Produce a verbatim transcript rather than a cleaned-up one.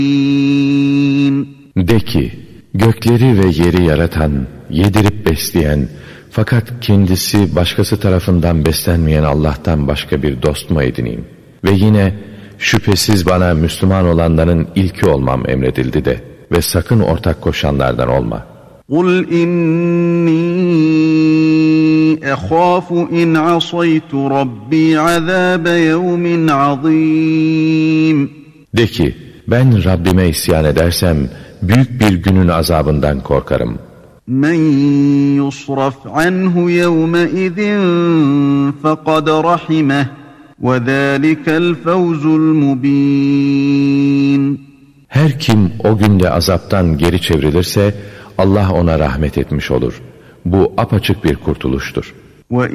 De ki, gökleri ve yeri yaratan, yedirip besleyen, fakat kendisi başkası tarafından beslenmeyen Allah'tan başka bir dost mu edineyim? Ve yine, şüphesiz bana Müslüman olanların ilki olmam emredildi de ve sakın ortak koşanlardan olma. قُلْ إِنِّي أَخَافُ إِنْ عَصَيْتُ رَبِّي عَذَابَ يَوْمٍ عَظِيمٍ. De ki, ben Rabbime isyan edersem, büyük bir günün azabından korkarım. مَنْ يُصْرَفْ عَنْهُ يَوْمَئِذٍ فَقَدْ رَحِمَهُ وَذَٰلِكَ الْفَوْزُ الْمُبِينُ. Her kim o günde azaptan geri çevrilirse, Allah ona rahmet etmiş olur. Bu apaçık bir kurtuluştur.